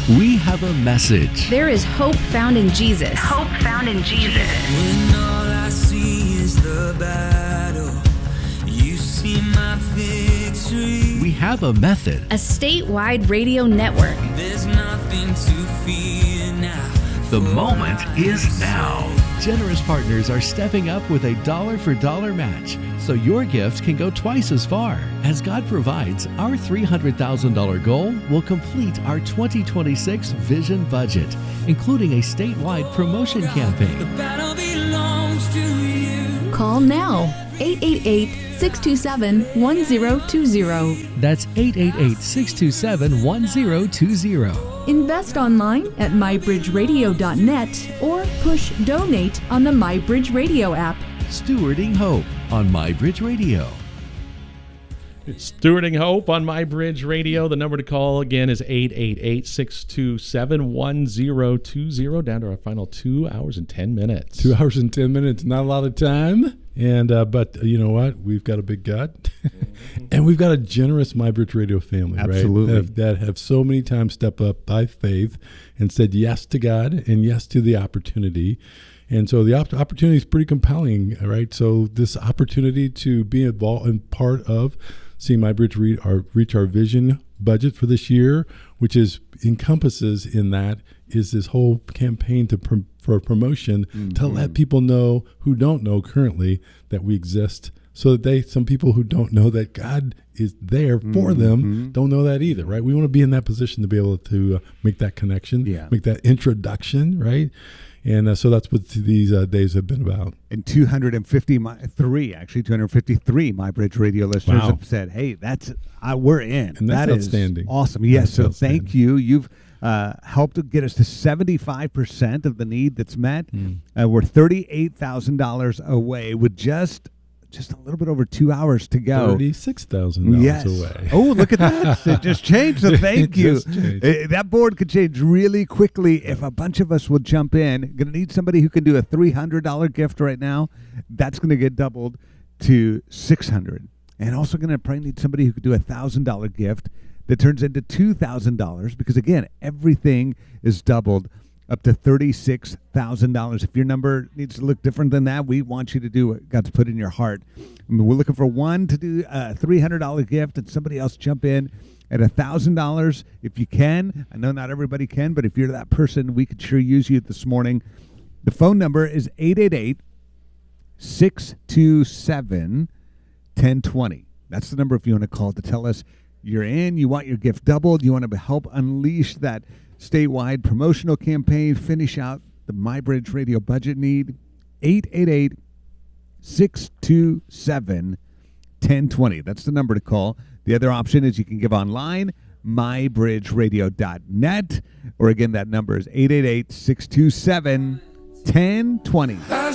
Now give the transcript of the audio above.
We have a message. There is hope found in Jesus. Hope found in Jesus. When all I see is the battle, you see my victory. We have a method. A statewide radio network. There's nothing to fear now. The moment is now. Generous partners are stepping up with a dollar-for-dollar match, so your gift can go twice as far. As God provides, our $300,000 goal will complete our 2026 vision budget, including a statewide promotion campaign. The battle belongs to you. Call now, 888-627-1020. That's 888-627-1020. Invest online at mybridgeradio.net or push donate on the MyBridge Radio app. Stewarding Hope on MyBridge Radio. It's Stewarding Hope on MyBridge Radio. The number to call again is 888-627-1020. Down to our final 2 hours and 10 minutes. 2 hours and 10 minutes, not a lot of time. And but you know what? We've got a big gut, and we've got a generous MyBridge Radio family, Absolutely. right? That have so many times stepped up by faith and said yes to God and yes to the opportunity. And so the opportunity is pretty compelling, right? So this opportunity to be involved and part of seeing MyBridge reach our vision budget for this year, which encompasses in that is this whole campaign for promotion to let people know who don't know currently that we exist, so that some people who don't know that God is there for them don't know that either, right? We want to be in that position to be able to make that connection, make that introduction, right? And so that's what these days have been about. And 253 MyBridge Radio listeners have said, hey, we're in. And that's outstanding. Is awesome. Yes, that's outstanding. Thank you. You've helped to get us to 75% of the need that's met. We're $38,000 away with just a little bit over 2 hours to go. $36,000 away. Oh, look at that. It just changed, so thank you. That board could change really quickly if a bunch of us will jump in. Going to need somebody who can do a $300 gift right now. That's going to get doubled to $600. And also going to probably need somebody who could do a $1,000 gift that turns into $2,000, because, again, everything is doubled up to $36,000. If your number needs to look different than that, we want you to do what God's put in your heart. We're looking for one to do a $300 gift and somebody else jump in at $1,000 if you can. I know not everybody can, but if you're that person, we could sure use you this morning. The phone number is 888-627-1020. That's the number if you want to call to tell us you're in, you want your gift doubled, you want to help unleash that statewide promotional campaign, finish out the MyBridge Radio budget need. 888-627-1020. That's the number to call. The other option is you can give online, mybridgeradio.net. Or again, that number is 888-627-1020.